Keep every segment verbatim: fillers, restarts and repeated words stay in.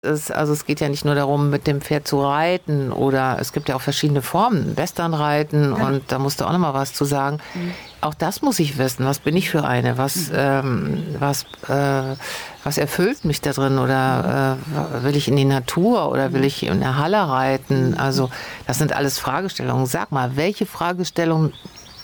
Es, also es geht ja nicht nur darum, mit dem Pferd zu reiten oder es gibt ja auch verschiedene Formen, Westernreiten ja. und da musst du auch noch mal was zu sagen. Mhm. Auch das muss ich wissen, was bin ich für eine, was, mhm. ähm, was, äh, was erfüllt mich da drin oder äh, will ich in die Natur oder will ich in der Halle reiten? Also das sind alles Fragestellungen. Sag mal, welche Fragestellungen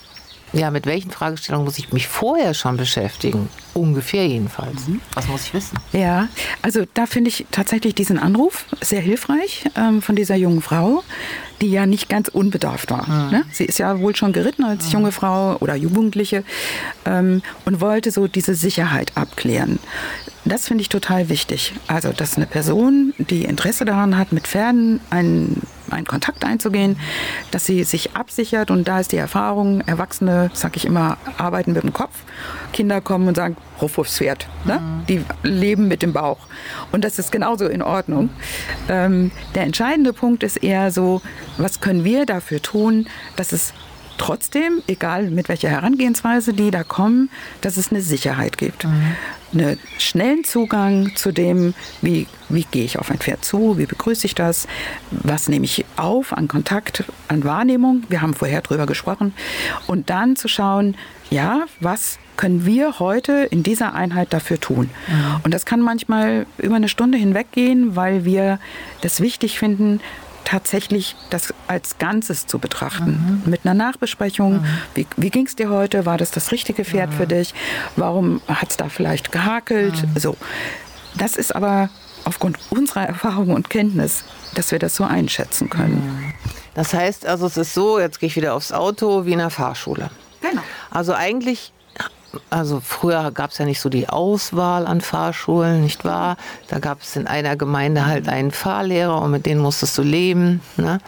Ja, mit welchen Fragestellungen muss ich mich vorher schon beschäftigen? Ungefähr jedenfalls. Mhm. Was muss ich wissen? Ja, also da finde ich tatsächlich diesen Anruf sehr hilfreich ähm, von dieser jungen Frau, die ja nicht ganz unbedarft war. Mhm. Ne? Sie ist ja wohl schon geritten als mhm. junge Frau oder Jugendliche ähm, und wollte so diese Sicherheit abklären. Das finde ich total wichtig. Also, dass eine Person, die Interesse daran hat, mit Pferden einen, einen Kontakt einzugehen, dass sie sich absichert und da ist die Erfahrung, Erwachsene, sag ich immer, arbeiten mit dem Kopf. Kinder kommen und sagen, Ruf aufs Pferd. Ne? Mhm. Die leben mit dem Bauch. Und das ist genauso in Ordnung. Ähm, der entscheidende Punkt ist eher so, was können wir dafür tun, dass es trotzdem, egal mit welcher Herangehensweise die da kommen, dass es eine Sicherheit gibt. Mhm. Einen schnellen Zugang zu dem, wie, wie gehe ich auf ein Pferd zu, wie begrüße ich das, was nehme ich auf an Kontakt, an Wahrnehmung, wir haben vorher drüber gesprochen, und dann zu schauen, ja, was können wir heute in dieser Einheit dafür tun? Mhm. Und das kann manchmal über eine Stunde hinweg gehen, weil wir das wichtig finden, tatsächlich das als Ganzes zu betrachten. Mhm. Mit einer Nachbesprechung. Mhm. Wie, wie ging es dir heute? War das das richtige Pferd mhm. für dich? Warum hat es da vielleicht gehakelt? Mhm. So. Das ist aber aufgrund unserer Erfahrung und Kenntnis, dass wir das so einschätzen können. Mhm. Das heißt also, es ist so, jetzt gehe ich wieder aufs Auto, wie in der Fahrschule. Genau. Also eigentlich... Also früher gab es ja nicht so die Auswahl an Fahrschulen, nicht wahr? Da gab es in einer Gemeinde halt einen Fahrlehrer und mit denen musstest du leben. Ne?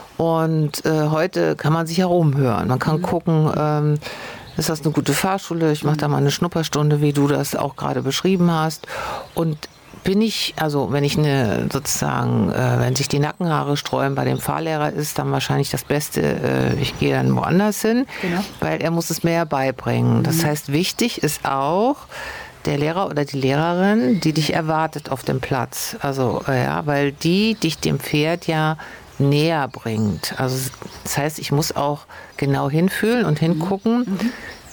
Und äh, heute kann man sich herumhören. Man kann gucken, ähm, ist das eine gute Fahrschule? Ich mache da mal eine Schnupperstunde, wie du das auch gerade beschrieben hast. Und bin ich, also wenn ich eine sozusagen, äh, wenn sich die Nackenhaare sträuben bei dem Fahrlehrer, ist dann wahrscheinlich das Beste, äh, ich gehe dann woanders hin, genau. weil er muss es mehr beibringen. Mhm. Das heißt, wichtig ist auch der Lehrer oder die Lehrerin, die dich erwartet auf dem Platz. Also äh, ja, weil die dich dem Pferd ja näher bringt. Also das heißt, ich muss auch genau hinfühlen und hingucken, mhm.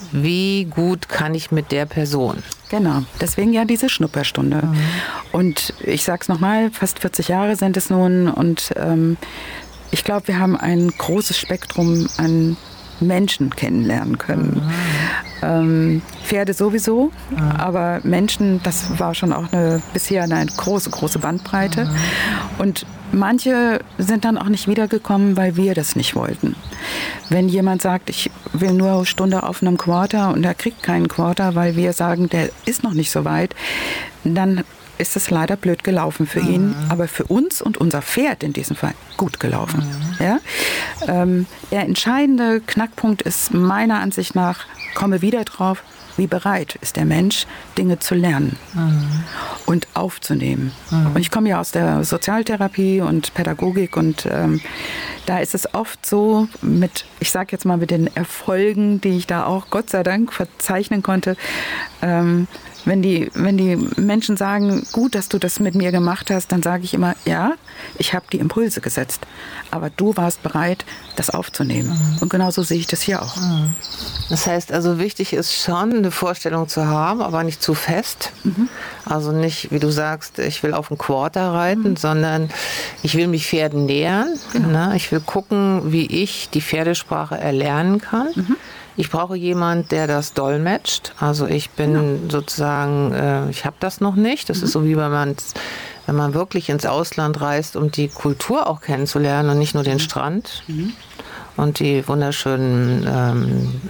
wie gut kann ich mit der Person. Genau, deswegen ja diese Schnupperstunde. Mhm. Und ich sag's nochmal, fast vierzig Jahre sind es nun und ähm, ich glaube, wir haben ein großes Spektrum an Menschen kennenlernen können. Mhm. Ähm, Pferde sowieso, mhm. aber Menschen, das war schon auch eine bisher eine große, große Bandbreite. Mhm. Und manche sind dann auch nicht wiedergekommen, weil wir das nicht wollten. Wenn jemand sagt, ich will nur eine Stunde auf einem Quarter und er kriegt keinen Quarter, weil wir sagen, der ist noch nicht so weit, dann ist es leider blöd gelaufen für mhm. ihn, aber für uns und unser Pferd in diesem Fall gut gelaufen. Mhm. Ja? Ähm, der entscheidende Knackpunkt ist meiner Ansicht nach, komme wieder drauf, wie bereit ist der Mensch, Dinge zu lernen mhm. und aufzunehmen. Mhm. Und ich komme ja aus der Sozialtherapie und Pädagogik und ähm, da ist es oft so, mit, ich sage jetzt mal mit den Erfolgen, die ich da auch Gott sei Dank verzeichnen konnte, ähm, wenn die, wenn die Menschen sagen, gut, dass du das mit mir gemacht hast, dann sage ich immer, ja, ich habe die Impulse gesetzt, aber du warst bereit, das aufzunehmen. Mhm. Und genauso sehe ich das hier auch. Mhm. Das heißt also, wichtig ist schon, eine Vorstellung zu haben, aber nicht zu fest. Mhm. Also nicht, wie du sagst, ich will auf einen Quarter reiten, mhm. sondern ich will mich Pferden nähern. Genau. Ne? Ich will gucken, wie ich die Pferdesprache erlernen kann. Mhm. Ich brauche jemanden, der das dolmetscht. Also ich bin genau. sozusagen, äh, ich habe das noch nicht. Das mhm. ist so wie wenn man, wenn man wirklich ins Ausland reist, um die Kultur auch kennenzulernen und nicht nur den Strand mhm. und die wunderschönen ähm,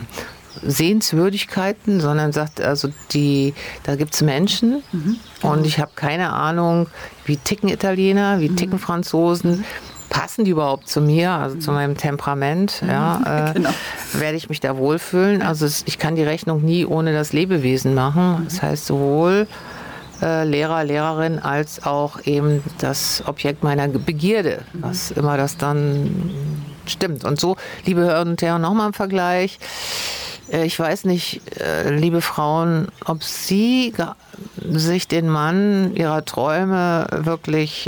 Sehenswürdigkeiten, sondern sagt, also die, da gibt es Menschen mhm. und ich habe keine Ahnung, wie ticken Italiener, wie mhm. ticken Franzosen. Mhm. Passen die überhaupt zu mir, also zu meinem Temperament? Ja, äh, genau. Werde ich mich da wohlfühlen? Also es, ich kann die Rechnung nie ohne das Lebewesen machen. Das heißt sowohl äh, Lehrer, Lehrerin als auch eben das Objekt meiner Begierde, was immer das dann stimmt. Und so, liebe Hörerinnen und Hörer, nochmal im Vergleich. äh, ich weiß nicht, äh, liebe Frauen, ob Sie ge- sich den Mann Ihrer Träume wirklich